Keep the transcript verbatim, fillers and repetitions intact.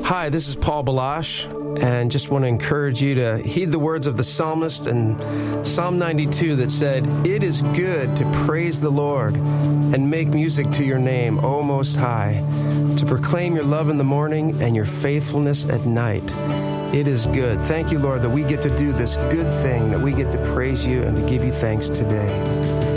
Hi, this is Paul Balash, and just want to encourage you to heed the words of the psalmist in Psalm ninety-two that said, "It is good to praise the Lord and make music to your name, O Most High, to proclaim your love in the morning and your faithfulness at night." It is good. Thank you, Lord, that we get to do this good thing, that we get to praise you and to give you thanks today.